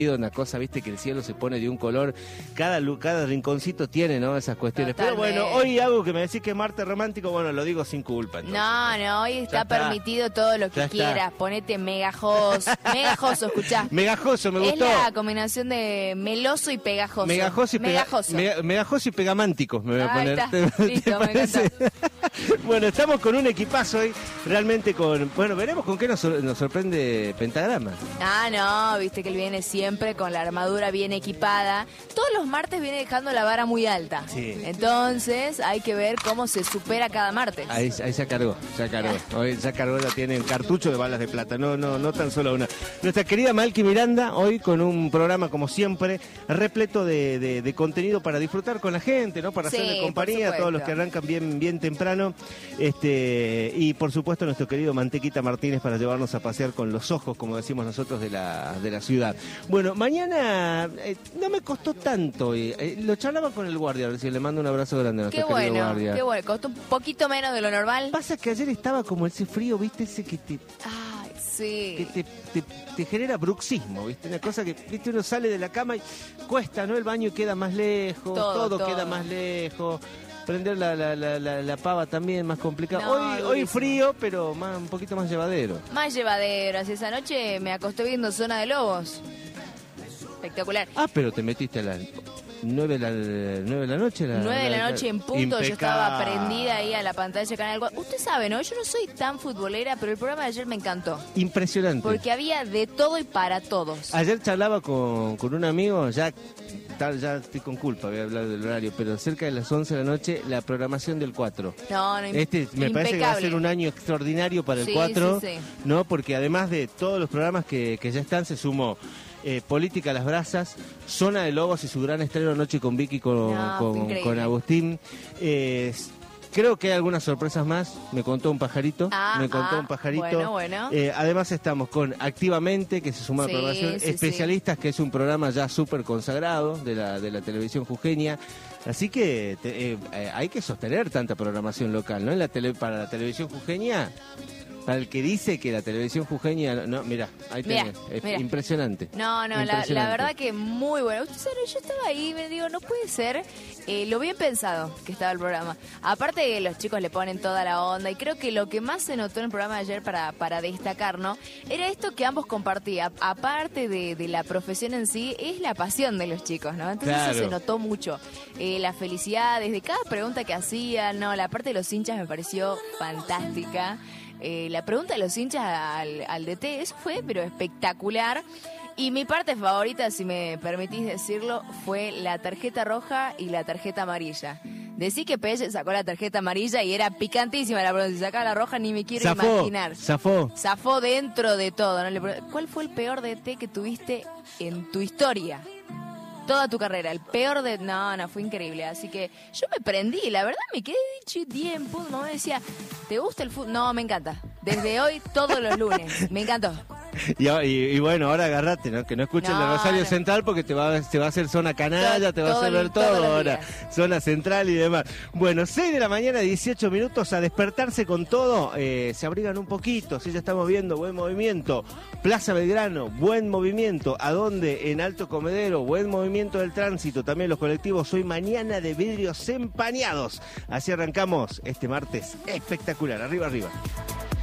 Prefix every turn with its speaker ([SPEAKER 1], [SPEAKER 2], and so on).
[SPEAKER 1] una cosa, viste, que el cielo se pone de un color, cada rinconcito tiene, ¿no? Esas cuestiones.
[SPEAKER 2] Totalmente.
[SPEAKER 1] Pero bueno, hoy algo que me decís que es martes romántico, bueno, lo digo sin culpa. Entonces.
[SPEAKER 2] No, hoy está permitido todo lo que
[SPEAKER 1] Ya
[SPEAKER 2] quieras.
[SPEAKER 1] está.
[SPEAKER 2] Ponete megajoso, escuchá.
[SPEAKER 1] Megajoso, me gustó.
[SPEAKER 2] Es la combinación de meloso y pegajoso.
[SPEAKER 1] Megajoso y pegamántico, me voy a poner.
[SPEAKER 2] Está. Listo, me encantó.
[SPEAKER 1] Bueno, estamos con un equipazo hoy, realmente bueno, veremos con qué nos sorprende Pentagrama.
[SPEAKER 2] No, viste que él viene siempre con la armadura bien equipada. Todos los martes viene dejando la vara muy alta.
[SPEAKER 1] Sí.
[SPEAKER 2] Entonces hay que ver cómo se supera cada martes.
[SPEAKER 1] Ahí ya cargó. Hoy ya cargó, ya tiene un cartucho de balas de plata, no tan solo una. Nuestra querida Malky Miranda, hoy con un programa como siempre, repleto de contenido para disfrutar con la gente, ¿no? Para hacerle compañía a todos los que arrancan bien temprano. Y por supuesto nuestro querido Mantequita Martínez para llevarnos a pasear con los ojos, como decimos nosotros, de la ciudad. Bueno, mañana no me costó tanto. Lo charlaba con el guardia, a ver si le mando un abrazo grande a nuestro querido guardia.
[SPEAKER 2] Qué bueno, costó un poquito menos de lo normal.
[SPEAKER 1] Pasa que ayer estaba como ese frío, ¿viste? Ese que te...
[SPEAKER 2] Ay, sí.
[SPEAKER 1] Que te genera bruxismo, ¿viste? Una cosa que, ¿viste? Uno sale de la cama y cuesta, ¿no? El baño queda más lejos, todo queda más lejos. Prender la pava también más complicado. Hoy frío, pero un poquito más llevadero.
[SPEAKER 2] Más llevadero. Así esa noche me acosté viendo Zona de Lobos. Espectacular.
[SPEAKER 1] Pero te metiste a las 9 de la noche.
[SPEAKER 2] 9 de la noche en punto.
[SPEAKER 1] Impecable.
[SPEAKER 2] Yo estaba prendida ahí a la pantalla de Canal 4. Usted sabe, ¿no? Yo no soy tan futbolera, pero el programa de ayer me encantó.
[SPEAKER 1] Impresionante.
[SPEAKER 2] Porque había de todo y para todos.
[SPEAKER 1] Ayer charlaba con un amigo, ya estoy con culpa, voy a hablar del horario, pero cerca de las 11 de la noche, la programación del 4. Me parece que va a ser un año extraordinario para el 4,
[SPEAKER 2] sí.
[SPEAKER 1] ¿no? Porque además de todos los programas que ya están, se sumó Política a las Brasas, Zona de Lobos y su gran estreno Noche con Vicky con Agustín. Creo que hay algunas sorpresas más. Me contó un pajarito.
[SPEAKER 2] Bueno.
[SPEAKER 1] Además estamos con Activamente, que se suma a la programación. Especialistas, que es un programa ya súper consagrado de la televisión jujeña. Así que hay que sostener tanta programación local, ¿no? Para la televisión jujeña. Para el que dice que la televisión jujeña... No, mirá, ahí tenés. Mirá. Impresionante.
[SPEAKER 2] No,
[SPEAKER 1] impresionante.
[SPEAKER 2] La verdad que muy bueno. Usted sabe, yo estaba ahí y me digo, no puede ser lo bien pensado que estaba el programa. Aparte que los chicos le ponen toda la onda y creo que lo que más se notó en el programa de ayer para destacar, ¿no? Era esto que ambos compartían. Aparte de la profesión en sí, es la pasión de los chicos, ¿no? Entonces
[SPEAKER 1] claro.
[SPEAKER 2] Eso se notó mucho. La felicidad, desde cada pregunta que hacían, ¿no? La parte de los hinchas me pareció fantástica. La pregunta de los hinchas al DT, eso fue pero espectacular. Y mi parte favorita, si me permitís decirlo, fue la tarjeta roja y la tarjeta amarilla. Decí que Pelle sacó la tarjeta amarilla y era picantísima la pregunta. Si sacaba la roja ni me quiero imaginar. Zafó dentro de todo, ¿no? ¿Cuál fue el peor DT que tuviste en tu historia? Toda tu carrera, el peor de... No, fue increíble. Así que yo me prendí, la verdad me quedé dicho 10 en punto. Me decía, ¿te gusta el fútbol? No, me encanta. Desde hoy, todos los lunes. Me encantó.
[SPEAKER 1] Y bueno, ahora agarrate, ¿no? Que no escuchen la Rosario Central porque te va a hacer zona canalla, te va a hacer ver todo ahora. Zona central y demás. Bueno, 6 de la mañana, 18 minutos, a despertarse con todo. Se abrigan un poquito, sí, ya estamos viendo buen movimiento. Plaza Belgrano, buen movimiento. ¿A dónde? En Alto Comedero, buen movimiento del tránsito. También los colectivos, hoy mañana de vidrios empañados. Así arrancamos este martes espectacular. Arriba.